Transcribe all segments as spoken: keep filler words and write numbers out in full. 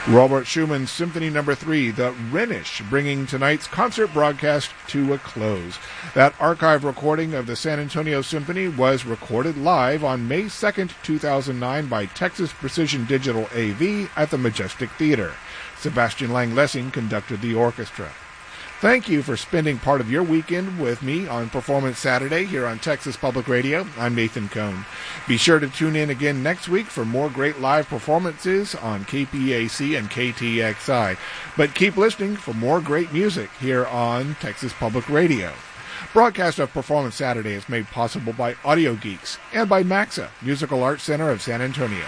Robert Schumann's Symphony Number three, the Rhenish, bringing tonight's concert broadcast to a close. That archive recording of the San Antonio Symphony was recorded live on May second, two thousand nine by Texas Precision Digital A V at the Majestic Theater. Sebastian Lang-Lessing conducted the orchestra. Thank you for spending part of your weekend with me on Performance Saturday here on Texas Public Radio. I'm Nathan Cohn. Be sure to tune in again next week for more great live performances on K P A C and K T X I. But keep listening for more great music here on Texas Public Radio. Broadcast of Performance Saturday is made possible by Audio Geeks and by MAXA, Musical Arts Center of San Antonio.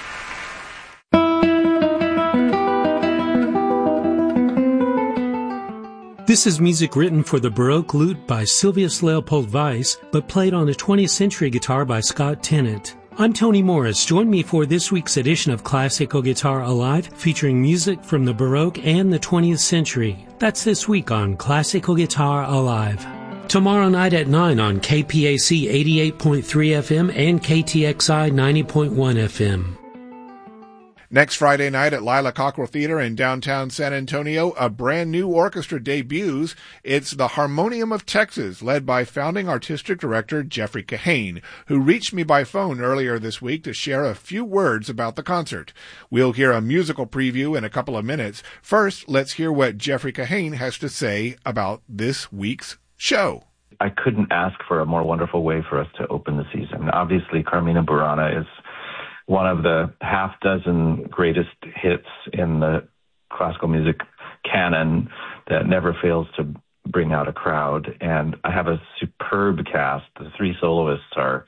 This is music written for the Baroque lute by Silvius Leopold Weiss, but played on a twentieth century guitar by Scott Tennant. I'm Tony Morris. Join me for this week's edition of Classical Guitar Alive, featuring music from the Baroque and the twentieth century. That's this week on Classical Guitar Alive. Tomorrow night at nine on K P A C eighty-eight point three F M and K T X I ninety point one F M. Next Friday night at Lila Cockrell Theater in downtown San Antonio, a brand new orchestra debuts. It's the Harmonium of Texas, led by founding artistic director Jeffrey Kahane, who reached me by phone earlier this week to share a few words about the concert. We'll hear a musical preview in a couple of minutes. First, let's hear what Jeffrey Kahane has to say about this week's show. I couldn't ask for a more wonderful way for us to open the season. Obviously, Carmina Burana is one of the half dozen greatest hits in the classical music canon that never fails to bring out a crowd. And I have a superb cast. The three soloists are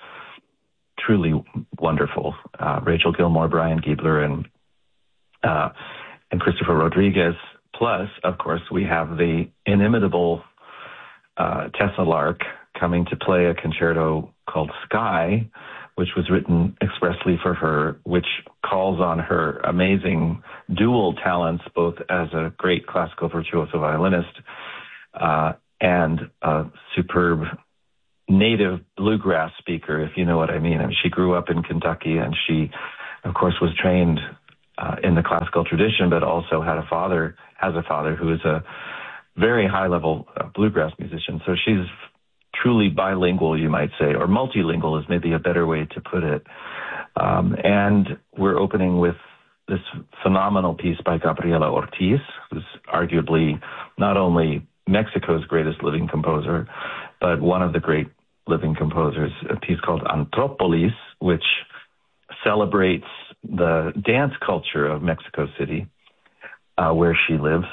truly wonderful. Uh, Rachel Gilmore, Brian Giebler, and uh, and Christopher Rodriguez. Plus, of course, we have the inimitable uh, Tessa Lark coming to play a concerto called Sky, which was written expressly for her, which calls on her amazing dual talents, both as a great classical virtuoso violinist uh, and a superb native bluegrass speaker, if you know what I mean. I mean, she grew up in Kentucky, and she, of course, was trained uh, in the classical tradition, but also had a father, has a father who is a very high-level uh, bluegrass musician. So she's truly bilingual, you might say, or multilingual is maybe a better way to put it. Um, and we're opening with this phenomenal piece by Gabriela Ortiz, who's arguably not only Mexico's greatest living composer, but one of the great living composers, a piece called Antropolis, which celebrates the dance culture of Mexico City, uh, where she lives.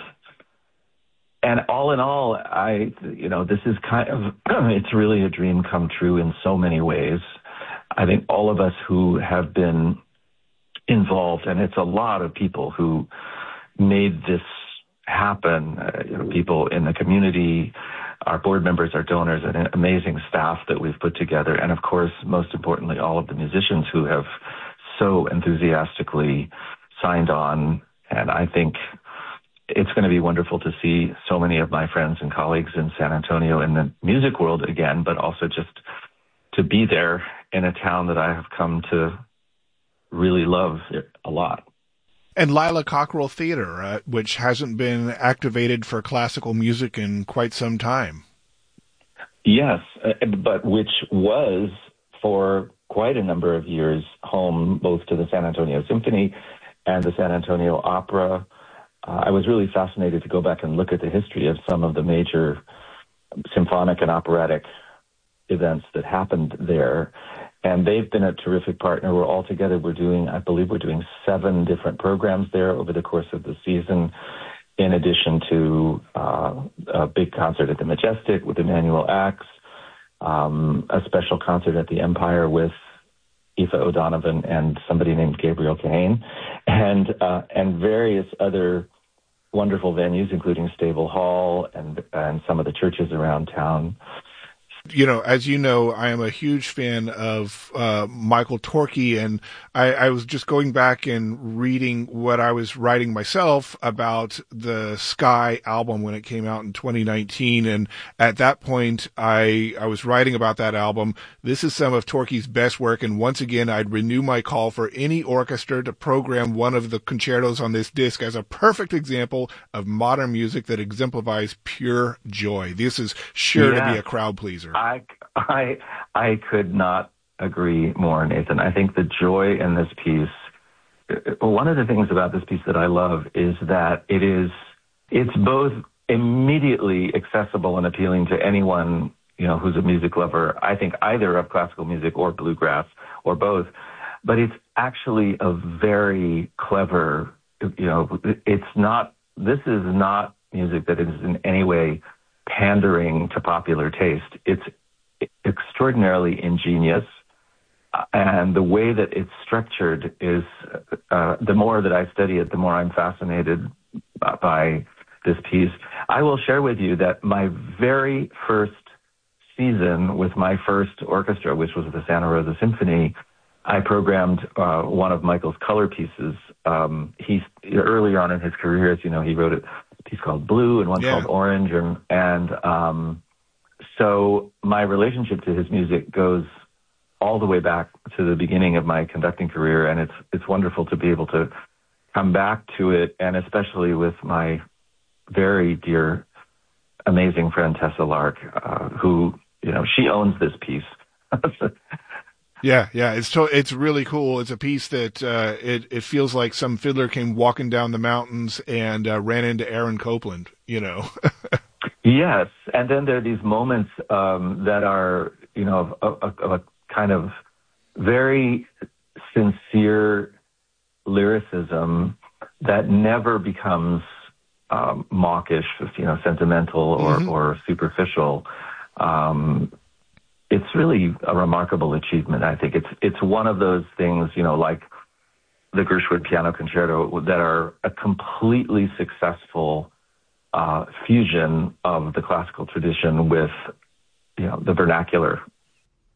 And all in all, I, you know, this is kind of, it's really a dream come true in so many ways. I think all of us who have been involved, and it's a lot of people who made this happen, uh, you know, people in the community, our board members, our donors, and an amazing staff that we've put together. And of course, most importantly, all of the musicians who have so enthusiastically signed on. And I think it's going to be wonderful to see so many of my friends and colleagues in San Antonio in the music world again, but also just to be there in a town that I have come to really love a lot. And Lila Cockrell Theater, uh, which hasn't been activated for classical music in quite some time. Yes, uh, but which was for quite a number of years home both to the San Antonio Symphony and the San Antonio Opera. Uh, I was really fascinated to go back and look at the history of some of the major symphonic and operatic events that happened there. And they've been a terrific partner. We're all together. We're doing, I believe we're doing seven different programs there over the course of the season, in addition to uh, a big concert at the Majestic with Emmanuel Axe, um, a special concert at the Empire with Aoife O'Donovan and somebody named Gabriel Kahane, and uh, and various other wonderful venues, including Stable Hall and and some of the churches around town. you know, as you know, I am a huge fan of uh, Michael Torke, and I, I was just going back and reading what I was writing myself about the Sky album when it came out in twenty nineteen, and at that point, I I was writing about that album. This is some of Torke's best work, and once again, I'd renew my call for any orchestra to program one of the concertos on this disc as a perfect example of modern music that exemplifies pure joy. This is sure yeah. to be a crowd pleaser. I, I, I could not agree more, Nathan. I think the joy in this piece, one of the things about this piece that I love is that it is, it's both immediately accessible and appealing to anyone, you know, who's a music lover, I think either of classical music or bluegrass or both, but it's actually a very clever, you know, it's not, this is not music that is in any way pandering to popular taste. It's extraordinarily ingenious, uh, and the way that it's structured is, uh, the more that I study it, the more I'm fascinated by this piece. I will share with you that my very first season with my first orchestra, which was the Santa Rosa Symphony, I programmed uh, one of Michael's color pieces. Um, he's earlier on in his career, as you know, he wrote a piece called Blue and one yeah. called Orange, and, and um, so my relationship to his music goes all the way back to the beginning of my conducting career, and it's it's wonderful to be able to come back to it, and especially with my very dear, amazing friend Tessa Lark, uh, who, you know, she owns this piece. Yeah, yeah, it's to, it's really cool. It's a piece that uh, it it feels like some fiddler came walking down the mountains and uh, ran into Aaron Copland, you know. Yes, and then there are these moments um, that are, you know, of, of, of a kind of very sincere lyricism that never becomes um, mawkish, you know, sentimental or, mm-hmm. or superficial. Um, It's really a remarkable achievement. I think it's it's one of those things, you know, like the Gershwin Piano Concerto, that are a completely successful uh, fusion of the classical tradition with, you know, the vernacular